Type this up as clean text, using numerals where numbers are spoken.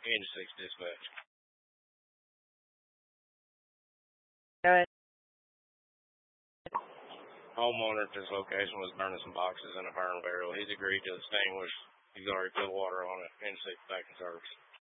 Engine 6 dispatch. Go ahead. Homeowner at this location was burning some boxes in a burn barrel. He's agreed to extinguish. He's already put water on it. Engine 6 back in service.